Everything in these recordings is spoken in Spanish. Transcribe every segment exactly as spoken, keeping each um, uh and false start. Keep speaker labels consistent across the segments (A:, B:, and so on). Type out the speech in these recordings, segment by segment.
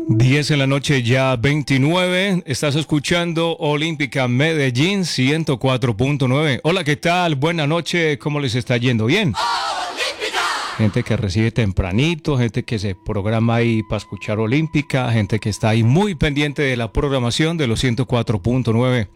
A: diez en la noche, ya veintinueve. Estás escuchando Olímpica Medellín ciento cuatro punto nueve. Hola, ¿qué tal? Buenas noches. ¿Cómo les está yendo? ¿Bien? ¡Olímpica! Gente que recibe tempranito, gente que se programa ahí para escuchar Olímpica, gente que está ahí muy pendiente de la programación de los ciento cuatro punto nueve.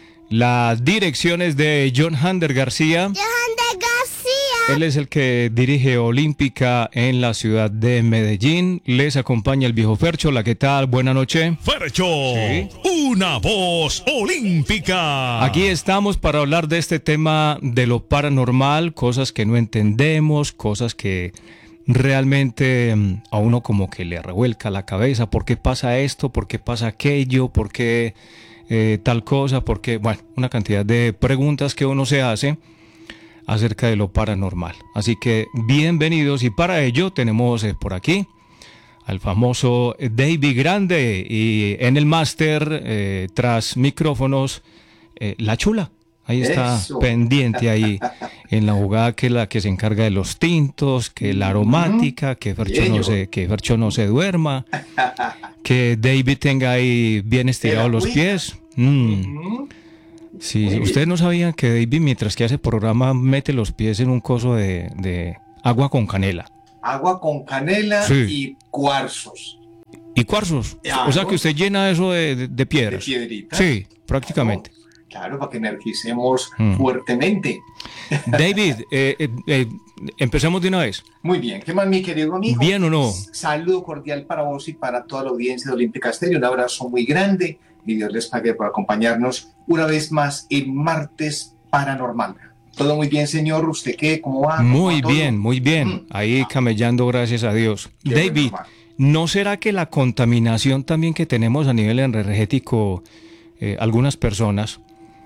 A: Las direcciones de John Hander García.
B: John Hander García.
A: Él es el que dirige Olímpica en la ciudad de Medellín. Les acompaña el viejo Fercho. Hola, ¿qué tal? Buenas noches.
C: Fercho,
A: ¿Sí?
C: Una voz olímpica.
A: Aquí estamos para hablar de este tema de lo paranormal, cosas que no entendemos, cosas que realmente a uno como que le revuelca la cabeza. ¿Por qué pasa esto? ¿Por qué pasa aquello? ¿Por qué eh, tal cosa? ¿Por qué? Bueno, una cantidad de preguntas que uno se hace acerca de lo paranormal. Así que bienvenidos, y para ello tenemos eh, por aquí al famoso David Grande, y en el máster eh, tras micrófonos eh, La Chula. Ahí está. Eso. Pendiente ahí en la jugada, que es la que se encarga de los tintos, que la aromática, que Fercho no se, que Fercho no se duerma, que David tenga ahí bien estirados los pies. Mm. Sí, ustedes no sabían que David, mientras que hace programa, mete los pies en un coso de, de agua con canela.
D: Agua con canela, sí. Y cuarzos.
A: ¿Y cuarzos? Claro. O sea que usted llena eso de, de, de piedras.
D: De piedritas.
A: Sí, prácticamente.
D: Claro, claro, para que energicemos mm. fuertemente.
A: David, eh, eh, eh, empecemos de una vez.
D: Muy bien. ¿Qué más, mi querido amigo?
A: ¿Bien o no?
D: Saludo cordial para vos y para toda la audiencia de Olímpica Estéreo. Un abrazo muy grande. Y Dios les pague por acompañarnos una vez más en Martes Paranormal. ¿Todo muy bien, señor? ¿Usted qué? ¿Cómo va? ¿Cómo
A: muy
D: va
A: bien, muy bien. Mm. Ahí ah. camellando, gracias a Dios. Qué David, bueno, ¿no será que la contaminación también que tenemos a nivel energético, eh, algunas personas,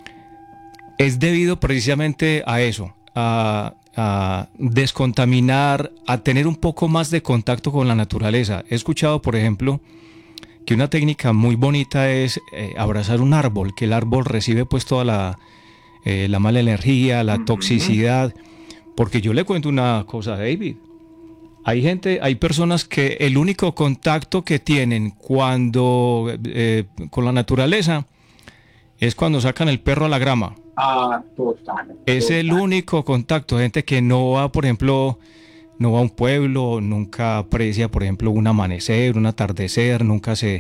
A: es debido precisamente a eso, a, a descontaminar, a tener un poco más de contacto con la naturaleza? He escuchado, por ejemplo, que una técnica muy bonita es eh, abrazar un árbol, que el árbol recibe pues toda la, eh, la mala energía, la uh-huh. toxicidad. Porque yo le cuento una cosa, David. Hay gente, hay personas que el único contacto que tienen cuando eh, con la naturaleza es cuando sacan el perro a la grama.
D: Ah, total.
A: Es total. El único contacto. Gente que no va, por ejemplo, no va a un pueblo, nunca aprecia, por ejemplo, un amanecer, un atardecer, nunca se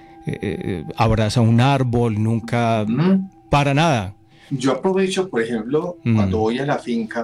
A: eh, abraza un árbol, nunca, mm. para nada.
D: Yo aprovecho, por ejemplo, mm. cuando voy a la finca,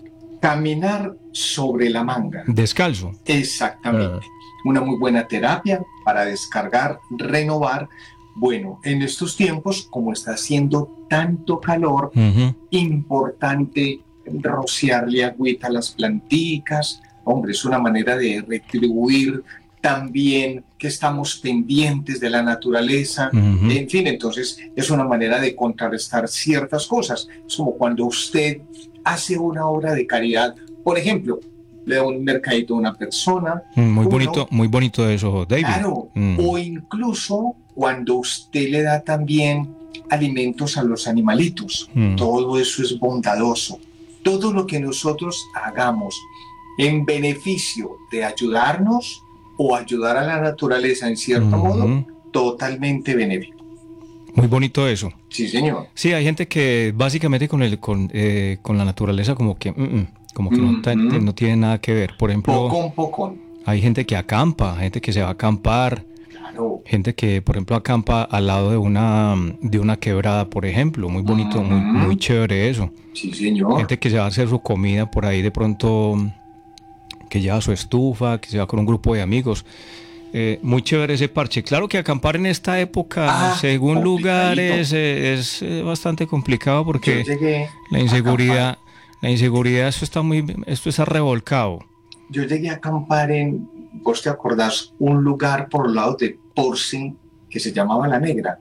D: caminar sobre la manga.
A: Descalzo.
D: Exactamente. Uh. Una muy buena terapia para descargar, renovar. Bueno, en estos tiempos, como está haciendo tanto calor, uh-huh. importante rociarle agüita a las planticas. Hombre, es una manera de retribuir también que estamos pendientes de la naturaleza. Uh-huh. En fin, entonces es una manera de contrarrestar ciertas cosas. Es como cuando usted hace una obra de caridad, por ejemplo, le da un mercadito a una persona.
A: Muy uno, bonito, muy bonito eso, David.
D: Claro, mm. o incluso cuando usted le da también alimentos a los animalitos. Mm. Todo eso es bondadoso. Todo lo que nosotros hagamos en beneficio de ayudarnos o ayudar a la naturaleza en cierto uh-huh. modo, totalmente benéfico.
A: Muy bonito eso.
D: Sí, señor.
A: Sí, hay gente que básicamente con el con, eh, con la naturaleza como que, mm, como que uh-huh. no, no tiene nada que ver. Por ejemplo,
D: pocón, pocón.
A: Hay gente que acampa, gente que se va a acampar.
D: Claro.
A: Gente que, por ejemplo, acampa al lado de una, de una quebrada, por ejemplo. Muy bonito, uh-huh. muy, muy chévere eso.
D: Sí, señor.
A: Gente que se va a hacer su comida por ahí de pronto, que lleva su estufa, que se va con un grupo de amigos. Eh, muy chévere ese parche. Claro que acampar en esta época, ah, según lugares, eh, es eh, bastante complicado porque la inseguridad, la inseguridad, esto está muy, esto está revolcado.
D: Yo llegué a acampar en, vos te acordás, un lugar por los lados de Porce que se llamaba La Negra.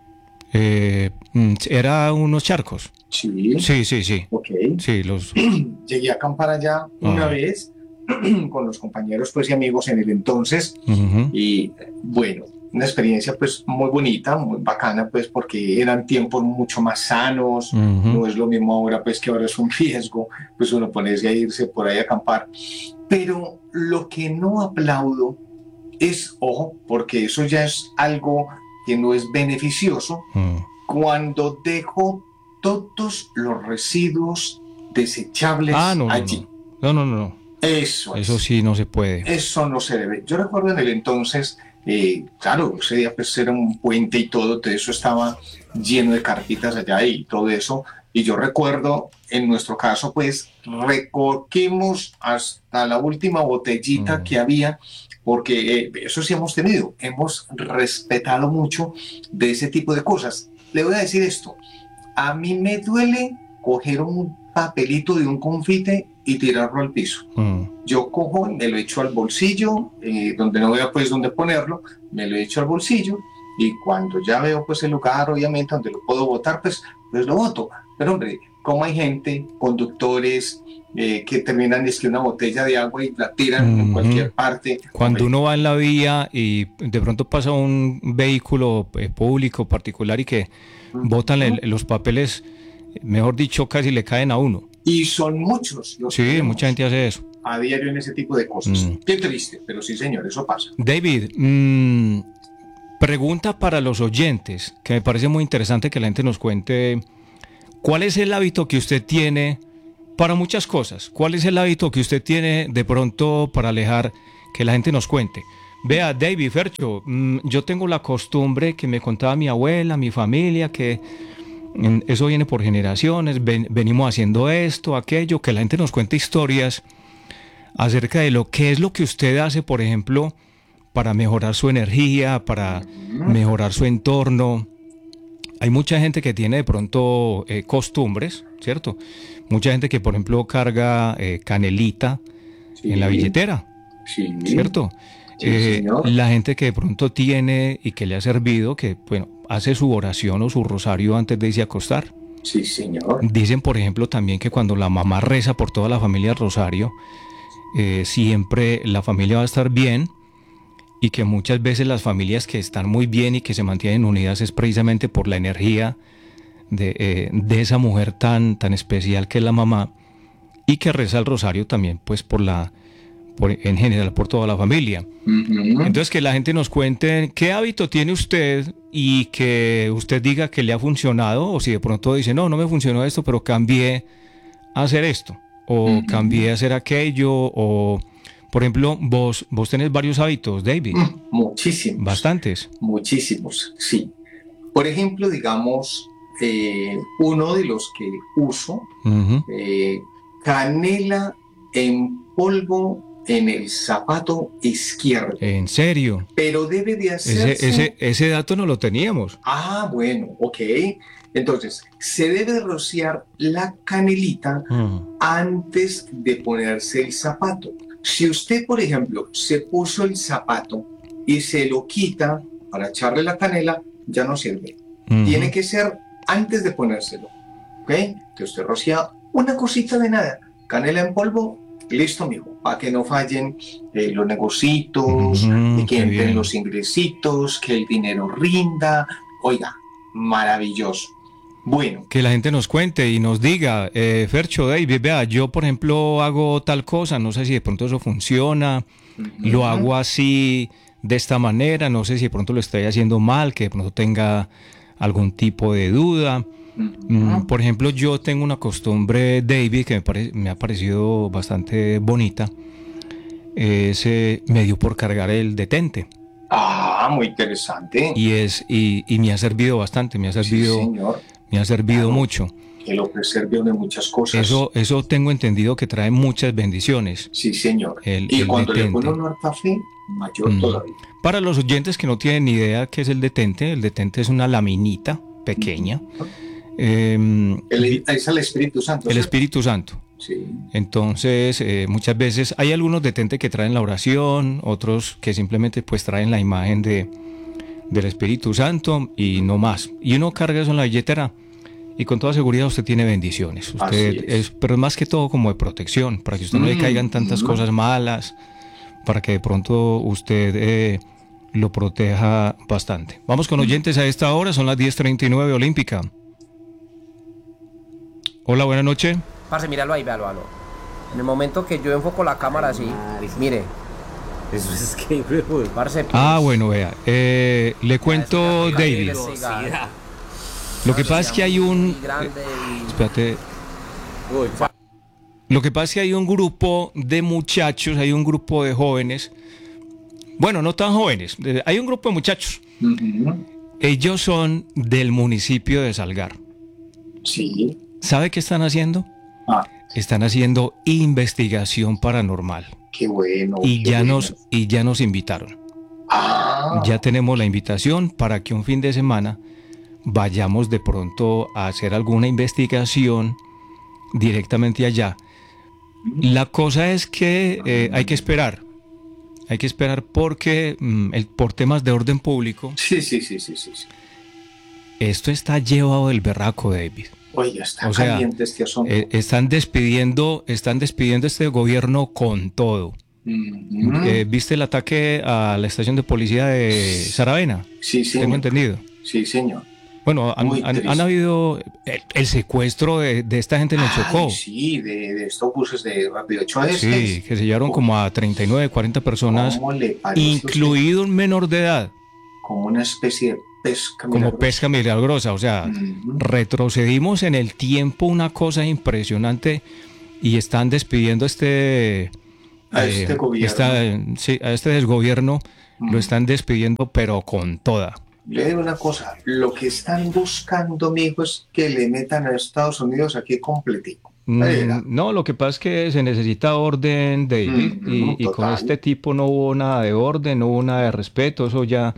A: Eh, ¿Era unos charcos?
D: Sí.
A: Sí, sí, sí.
D: Ok.
A: Sí, los...
D: Llegué a acampar allá una ah. vez con los compañeros pues y amigos en el entonces uh-huh. y bueno, una experiencia pues muy bonita, muy bacana pues porque eran tiempos mucho más sanos, uh-huh. no es lo mismo ahora pues que ahora es un riesgo pues uno ponerse a irse por ahí a acampar, pero lo que no aplaudo es, ojo, porque eso ya es algo que no es beneficioso, mm. cuando dejo todos los residuos desechables
A: ah, no,
D: allí.
A: No, no, no. no.
D: Eso es.
A: Eso sí no se puede.
D: Eso no se debe. Yo recuerdo en el entonces, eh, claro, ese día pues era un puente y todo, todo eso estaba lleno de carpitas allá y todo eso. Y yo recuerdo, en nuestro caso, pues recogimos hasta la última botellita mm. que había, porque eh, eso sí hemos tenido, hemos respetado mucho de ese tipo de cosas. Le voy a decir esto, a mí me duele coger un papelito de un confite y tirarlo al piso. Mm. Yo cojo, me lo echo al bolsillo, eh, donde no veo pues dónde ponerlo, me lo echo al bolsillo y cuando ya veo pues el lugar, obviamente, donde lo puedo botar, pues, pues lo boto. Pero hombre, como hay gente, conductores, eh, que terminan es que una botella de agua y la tiran mm-hmm. en cualquier parte.
A: Cuando
D: hombre.
A: uno va en la vía y de pronto pasa un vehículo eh, público, particular, y que mm-hmm. botan el, los papeles, mejor dicho, casi le caen a uno.
D: Y son muchos los
A: Sí, mucha gente hace eso.
D: A diario en ese tipo de cosas. Mm. Qué triste, pero sí, señor, eso pasa.
A: David, mmm, pregunta para los oyentes, que me parece muy interesante que la gente nos cuente. ¿Cuál es el hábito que usted tiene para muchas cosas? ¿Cuál es el hábito que usted tiene de pronto para alejar, que la gente nos cuente? Vea, David, Fercho, mmm, yo tengo la costumbre que me contaba mi abuela, mi familia, que mmm, eso viene por generaciones, ven, venimos haciendo esto, aquello, que la gente nos cuente historias acerca de lo que es lo que usted hace, por ejemplo, para mejorar su energía, para mejorar su entorno. Hay mucha gente que tiene de pronto eh, costumbres, ¿cierto? Mucha gente que, por ejemplo, carga eh, canelita sí. en la billetera, sí. ¿cierto? Sí, eh, la gente que de pronto tiene y que le ha servido, que, bueno, hace su oración o su rosario antes de irse a acostar.
D: Sí, señor.
A: Dicen, por ejemplo, también que cuando la mamá reza por toda la familia el rosario, eh, siempre la familia va a estar bien. Y que muchas veces las familias que están muy bien y que se mantienen unidas es precisamente por la energía de, eh, de esa mujer tan, tan especial que es la mamá, y que reza el rosario también pues por la, por, en general por toda la familia. Uh-huh. Entonces que la gente nos cuente qué hábito tiene usted y que usted diga que le ha funcionado, o si de pronto dice no, no me funcionó esto, pero cambié a hacer esto, o uh-huh. cambié a hacer aquello, o... Por ejemplo, vos, vos tenés varios hábitos, David.
D: Mm, muchísimos.
A: Bastantes.
D: Muchísimos, sí. Por ejemplo, digamos, eh, uno de los que uso, uh-huh. eh, canela en polvo en el zapato izquierdo.
A: ¿En serio?
D: Pero debe de hacerse...
A: Ese, ese, ese dato no lo teníamos.
D: Ah, bueno, ok. Entonces, se debe rociar la canelita uh-huh. antes de ponerse el zapato. Si usted, por ejemplo, se puso el zapato y se lo quita para echarle la canela, ya no sirve. Uh-huh. Tiene que ser antes de ponérselo. ¿Ok? Que usted rocía una cosita de nada. Canela en polvo, listo, mijo. Para que no fallen eh, los negocitos, uh-huh, y que entren los ingresitos, que el dinero rinda. Oiga, maravilloso. Bueno.
A: Que la gente nos cuente y nos diga, eh, Fercho, David, vea, yo por ejemplo hago tal cosa, no sé si de pronto eso funciona, uh-huh. lo hago así, de esta manera, no sé si de pronto lo estoy haciendo mal, que de pronto tenga algún tipo de duda. Uh-huh. Mm, por ejemplo, yo tengo una costumbre, David, que me, pare, me ha parecido bastante bonita, es eh, me dio por cargar el detente.
D: Ah, muy interesante.
A: Y, es, y, y me ha servido bastante, me ha servido...
D: Sí, señor.
A: Me ha servido
D: claro,
A: mucho.
D: Que lo preserve de muchas cosas.
A: Eso, eso tengo entendido que trae muchas bendiciones.
D: Sí, señor.
A: El,
D: y
A: el
D: cuando
A: detente.
D: le pone uno al café, mayor mm. todavía.
A: Para los oyentes que no tienen ni idea qué es el detente, el detente es una laminita pequeña. Mm. Eh,
D: el, es el Espíritu Santo.
A: El
D: ¿sí?
A: Espíritu Santo.
D: Sí.
A: Entonces, eh, muchas veces hay algunos detentes que traen la oración, otros que simplemente pues traen la imagen de... del Espíritu Santo y no más. Y uno carga eso en la billetera y con toda seguridad usted tiene bendiciones. Usted es. Es, pero es más que todo como de protección, para que usted mm, no le caigan tantas mm. cosas malas, para que de pronto usted eh, lo proteja bastante. Vamos con oyentes a esta hora, son las diez treinta y nueve Olímpica. Hola, buenas noches.
B: Parce, míralo ahí, véalo, véalo. En el momento que yo enfoco la cámara así, mire, Eso es que, parce, pues,
A: Ah, bueno, vea. Eh, le cuento, David. Lo que pasa es que hay un... eh, espérate.
B: Uy, pa-
A: Lo que pasa es que hay un grupo de muchachos, hay un grupo de jóvenes. Bueno, no tan jóvenes. eh, Hay un grupo de muchachos.
D: Ujú.
A: Ellos son del municipio de Salgar.
D: Sí.
A: ¿Sabe qué están haciendo?
D: Ah,
A: Están haciendo investigación paranormal.
D: qué bueno.
A: Y
D: qué
A: ya
D: bueno.
A: nos, y ya nos invitaron.
D: Ah,
A: Ya tenemos la invitación para que un fin de semana vayamos de pronto a hacer alguna investigación directamente allá. La cosa es que eh, hay que esperar. Hay que esperar porque mm, el, por temas de orden público,
D: sí, sí, sí, sí, sí. sí.
A: esto está llevado del berraco, David.
D: Oye, está
A: O sea,
D: caliente este asunto.
A: Eh, están despidiendo, están despidiendo este gobierno con todo.
D: Ujú.
A: Eh, ¿Viste el ataque a la estación de policía de Saravena?
D: Sí,
A: Tengo
D: señor.
A: entendido.
D: Sí, señor.
A: Bueno, han,
D: Muy
A: han-
D: triste.
A: han habido el, el secuestro de, de esta gente en el
D: Ay,
A: Chocó.
D: sí, de, de estos buses de Rápido ocho a
A: Sí, que se llevaron como a treinta y nueve, cuarenta personas,
D: ¿Cómo le parece a usted?
A: incluido un menor de edad,
D: Como una especie de pesca.
A: como
D: milagrosa.
A: pesca milagrosa. O sea,
D: Ujú.
A: retrocedimos en el tiempo, una cosa impresionante, y están despidiendo este...
D: A
A: eh,
D: este gobierno.
A: esta- sí, a este desgobierno
D: Mm.
A: lo están despidiendo, pero con toda.
D: Le digo una cosa, lo que están buscando, mijo, es que le metan a Estados Unidos aquí completico.
A: Mm,
D: Verá.
A: No, lo que pasa es que se necesita orden, David,
D: Mm,
A: y, y con
D: total.
A: este tipo no hubo nada de orden, no hubo nada de respeto, eso ya,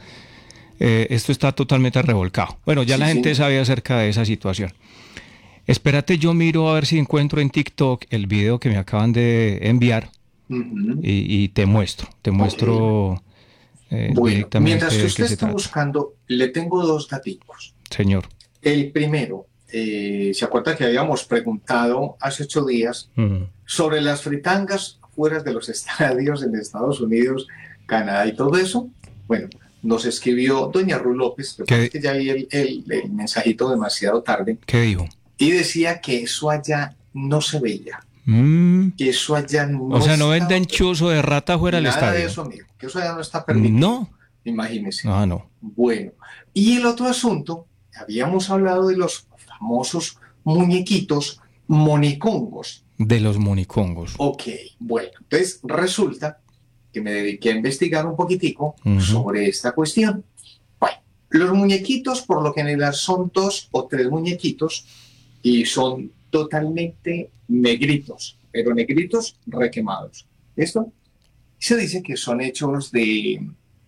A: eh, esto está totalmente revolcado. Bueno, ya
D: Sí,
A: la
D: sí.
A: gente sabe acerca de esa situación. Espérate, yo miro a ver si encuentro en TikTok el video que me acaban de enviar
D: Ujú.
A: y, y te muestro, te muestro eh,
D: Bueno,
A: directamente
D: mientras que
A: de
D: usted
A: qué se
D: está
A: trata.
D: buscando, le tengo dos datos.
A: Señor.
D: El primero, eh, ¿se acuerda que habíamos preguntado hace ocho días
A: Mm.
D: sobre las fritangas fuera de los estadios en Estados Unidos, Canadá y todo eso? Bueno, nos escribió doña Ru López, pero
A: ¿Qué?
D: parece que ya vi el, el- el mensajito demasiado tarde,
A: ¿Qué dijo?
D: y decía que eso allá no se veía,
A: Mm.
D: que eso allá no
A: O sea, no
D: estaba-
A: venden chuzo de rata fuera del
D: nada
A: estadio.
D: de eso, amigo, que eso allá no está permitido.
A: No.
D: Imagínese.
A: Ah, no.
D: Bueno, y el otro asunto, habíamos hablado de los famosos muñequitos monicongos.
A: De los monicongos.
D: Ok, bueno, entonces resulta que me dediqué a investigar un poquitico
A: Ujú.
D: sobre esta cuestión. Bueno, los muñequitos por lo general son dos o tres muñequitos y son totalmente negritos, pero negritos requemados. ¿Listo? Se dice que son hechos de,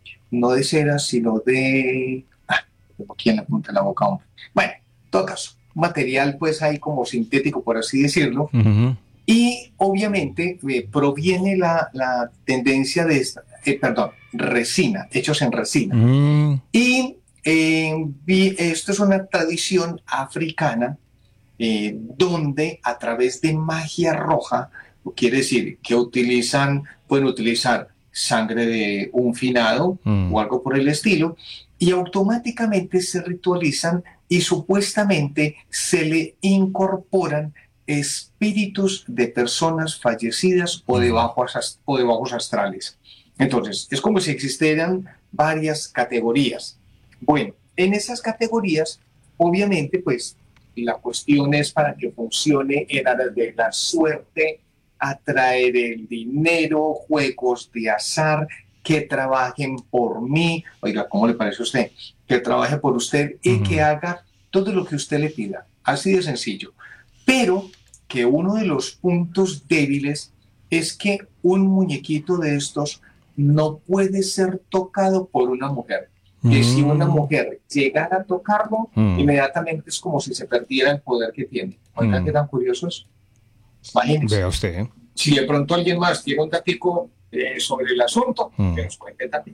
D: no de cera, sino de... Ah, tengo aquí en la punta de la boca, hombre. Bueno, en todo caso, material pues ahí como sintético, por así decirlo.
A: Ujú.
D: Y obviamente eh, proviene la, la tendencia de esta, eh, perdón, resina, hechos en resina.
A: Mm.
D: Y eh, vi- esto es una tradición africana eh, donde a través de magia roja, quiere decir que utilizan, pueden utilizar sangre de un finado
A: Mm.
D: o algo por el estilo, y automáticamente se ritualizan y supuestamente se le incorporan espíritus de personas fallecidas o de bajos, ast- o de bajos astrales. Entonces, es como si existieran varias categorías. Bueno, en esas categorías, obviamente, pues la cuestión es para que funcione en aras de la suerte, atraer el dinero, juegos de azar, que trabajen por mí. Oiga, ¿cómo le parece a usted? Que trabaje por usted y
A: Ujú.
D: que haga todo lo que usted le pida. Así de sencillo. Pero que uno de los puntos débiles es que un muñequito de estos no puede ser tocado por una mujer. Que si una
A: Mm.
D: mujer llegara a tocarlo,
A: Mm.
D: inmediatamente es como si se perdiera el poder que tiene. Oiga,
A: Mm.
D: qué tan curioso es. Imagínense.
A: Vea usted. ¿eh?
D: Si de pronto alguien más tiene un datico eh, sobre el asunto,
A: Mm.
D: que nos cuente también.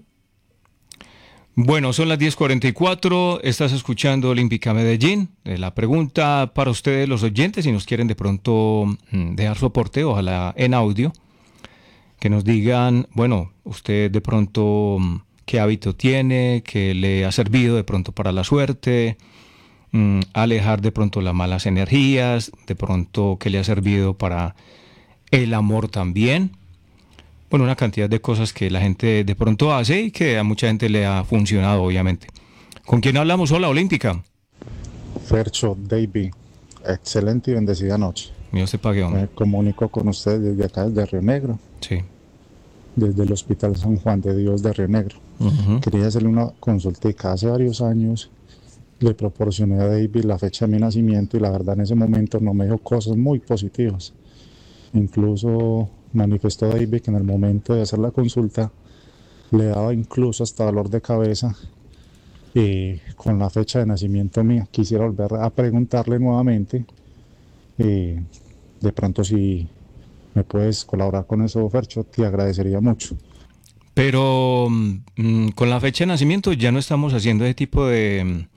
A: Bueno, son las diez cuarenta y cuatro, estás escuchando Olímpica Medellín. Eh, La pregunta para ustedes, los oyentes, si nos quieren de pronto mm, dejar su aporte, ojalá en audio, que nos digan, bueno, usted de pronto mm, qué hábito tiene, qué le ha servido de pronto para la suerte, mm, alejar de pronto las malas energías, de pronto qué le ha servido para el amor también. Bueno, una cantidad de cosas que la gente de pronto hace y que a mucha gente le ha funcionado, obviamente. ¿Con quién hablamos? Hola, Olímpica.
E: Fercho, David, excelente y bendecida noche.
A: Mío se pague, hombre.
E: Me comunico con ustedes desde acá, desde Río Negro,
A: Sí.
E: desde el Hospital San Juan de Dios de Río Negro.
A: Ujú.
E: Quería hacerle una consultica. Hace varios años le proporcioné a David la fecha de mi nacimiento y la verdad en ese momento no me dijo cosas muy positivas. Incluso manifestó David que en el momento de hacer la consulta le daba incluso hasta dolor de cabeza eh, con la fecha de nacimiento mía. Quisiera volver a preguntarle nuevamente, eh, de pronto si me puedes colaborar con eso, Fercho, te agradecería mucho.
A: Pero mm, con la fecha de nacimiento ya no estamos haciendo ese tipo de,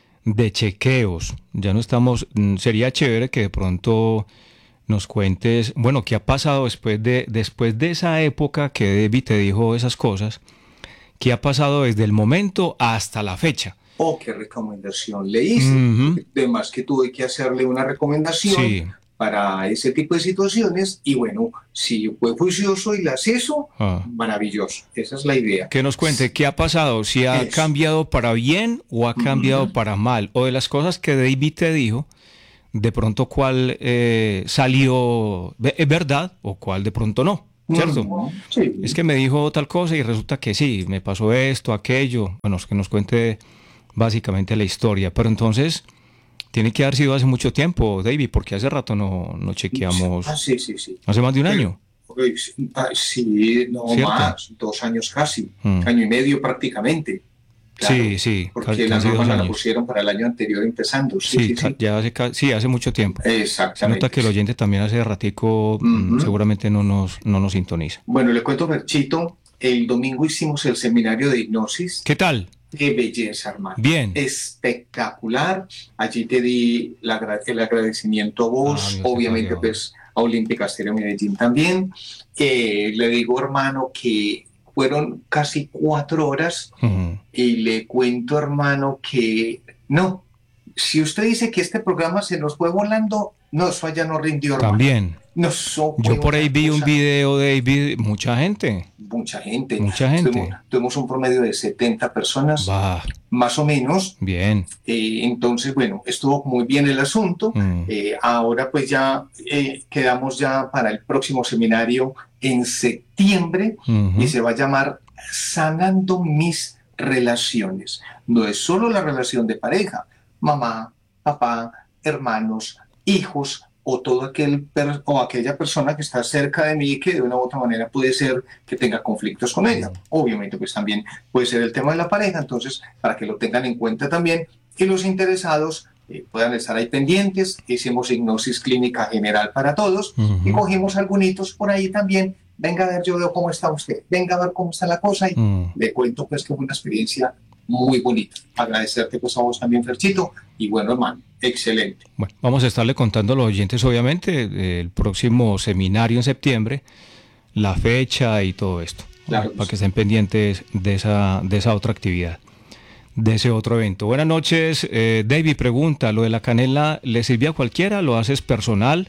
A: de chequeos. Ya no estamos. mm, Sería chévere que de pronto nos cuentes, bueno, qué ha pasado después de, después de esa época que Debbie te dijo esas cosas, qué ha pasado desde el momento hasta la fecha.
D: Oh, qué recomendación le hice.
A: Ujú.
D: Además que tuve que hacerle una recomendación
A: Sí.
D: para ese tipo de situaciones y bueno, si fue juicioso y le hace eso,
A: Ah.
D: maravilloso. Esa es la idea.
A: Que nos cuente qué ha pasado, si ha
D: Eso.
A: cambiado para bien o ha cambiado
D: Ujú.
A: para mal, o de las cosas que David te dijo, de pronto cuál eh, salió, ve- es verdad o cuál de pronto no, ¿cierto?
D: Ujú. Sí.
A: Es que me dijo tal cosa y resulta que sí, me pasó esto, aquello. Bueno, es que nos cuente básicamente la historia. Pero entonces, tiene que haber sido hace mucho tiempo, David, porque hace rato no, no chequeamos.
D: Ah, sí, sí, sí.
A: Hace más de un año.
D: Uy, sí, ah, sí, no
A: ¿Cierto?
D: más, dos años casi,
A: Mm.
D: año y medio prácticamente. Claro,
A: Sí, sí,
D: porque
A: ca-
D: la
A: casi
D: norma
A: dos
D: no la
A: años.
D: pusieron para el año anterior empezando. Sí,
A: Sí,
D: sí,
A: ca-
D: sí.
A: ya hace, ca- sí, hace mucho tiempo. Se
D: Exactamente.
A: nota que el oyente también hace ratico, mm,
D: Ujú.
A: seguramente no nos, no nos sintoniza.
D: Bueno, le cuento, Berchito, el domingo hicimos el seminario de hipnosis.
A: ¿Qué tal?
D: Qué belleza, hermano.
A: Bien.
D: Espectacular. Allí te di la agra- el agradecimiento a vos,
A: Ah, Dios te
D: obviamente,
A: pague,
D: pues a Olímpica Estéreo Medellín también. Eh, le digo, hermano, que fueron casi cuatro horas
A: Ujú.
D: y le cuento, hermano, que no. Si usted dice que este programa se nos fue volando, no, eso allá no rindió, hermano.
A: También.
D: No, eso fue
A: Yo por ahí
D: una
A: vi un
D: cosa-
A: video, David, mucha gente.
D: Mucha gente.
A: Mucha gente.
D: Tuvimos, tuvimos un promedio de setenta personas,
A: Va,
D: más o menos.
A: bien.
D: Eh, entonces, bueno, estuvo muy bien el asunto.
A: Mm.
D: Eh, ahora pues ya eh, quedamos ya para el próximo seminario en septiembre
A: Ujú.
D: y se va a llamar Sanando mis relaciones. No es solo la relación de pareja, mamá, papá, hermanos, hijos o todo aquel per- o aquella persona que está cerca de mí que de una u otra manera puede ser que tenga conflictos con ella. Obviamente pues también puede ser el tema de la pareja, entonces para que lo tengan en cuenta también y los interesados eh, puedan estar ahí pendientes. Hicimos hipnosis clínica general para todos
A: Ujú.
D: y cogimos algunos por ahí también. Venga a ver, yo veo cómo está usted, venga a ver cómo está la cosa y
A: Mm.
D: le cuento pues que fue una experiencia muy bonita. Agradecerte pues a vos también, Ferchito, y bueno, hermano, excelente.
A: Bueno, vamos a estarle contando a los oyentes, obviamente, el próximo seminario en septiembre, la fecha y todo esto,
D: Claro que
A: para
D: sí.
A: que estén pendientes de esa, de esa otra actividad, de ese otro evento. Buenas noches, eh, David pregunta, ¿lo de la canela le sirve a cualquiera? ¿Lo haces personal?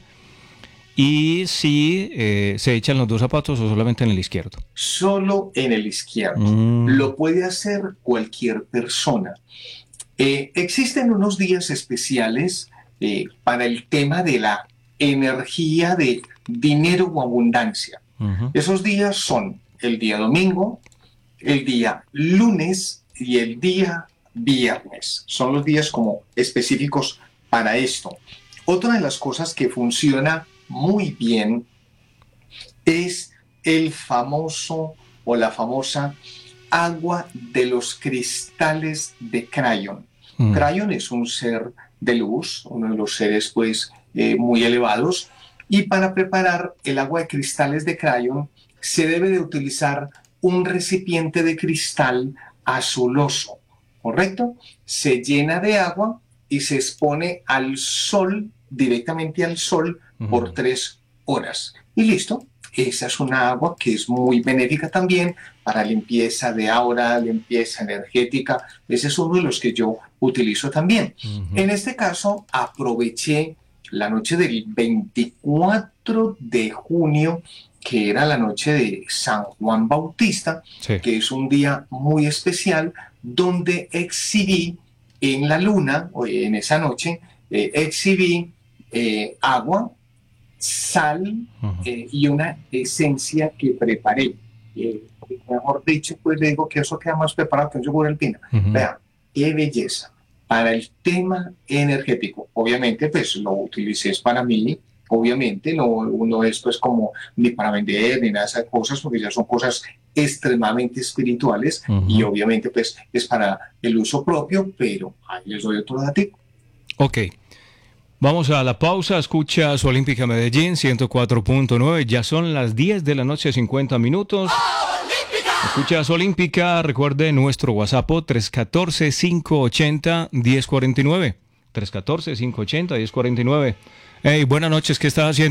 A: Y si eh, se echan los dos zapatos o solamente en el izquierdo.
D: Solo en el izquierdo.
A: Mm.
D: Lo puede hacer cualquier persona. Eh, existen unos días especiales eh, para el tema de la energía de dinero o abundancia.
A: Ujú.
D: Esos días son el día domingo, el día lunes y el día viernes. Son los días como específicos para esto. Otra de las cosas que funciona muy bien es el famoso o la famosa agua de los cristales de Crayon.
A: Mm.
D: Crayon es un ser de luz, uno de los seres pues eh, muy elevados, y para preparar el agua de cristales de Crayon se debe de utilizar un recipiente de cristal azuloso, ¿correcto? Se llena de agua y se expone al sol, directamente al sol, por
A: Ujú.
D: tres horas. Y listo. Esa es una agua que es muy benéfica también para limpieza de aura, limpieza energética. Ese es uno de los que yo utilizo también.
A: Ujú.
D: En este caso, aproveché la noche del veinticuatro de junio que era la noche de San Juan Bautista,
A: Sí.
D: que es un día muy especial, donde exhibí en la luna, o en esa noche, eh, exhibí eh, agua, sal
A: Ujú.
D: eh, y una esencia que preparé. Eh, mejor dicho, pues le digo que eso queda más preparado que un yogur alpina.
A: Ujú.
D: Vean, qué belleza. Para el tema energético, obviamente, pues lo utilicé es para mí, obviamente, no, no es pues como ni para vender ni nada de esas cosas, porque ya son cosas extremadamente espirituales
A: Ujú.
D: y obviamente pues es para el uso propio, pero ahí les doy otro dato.
A: Ok. Vamos a la pausa. Escuchas Olímpica Medellín ciento cuatro punto nueve. Ya son las diez de la noche, cincuenta minutos. Escuchas Olímpica. Recuerde nuestro WhatsApp tres uno cuatro, cinco ocho cero, uno cero cuatro nueve. tres uno cuatro, cinco ocho cero, uno cero cuatro nueve. Hey, buenas noches. ¿Qué estás haciendo?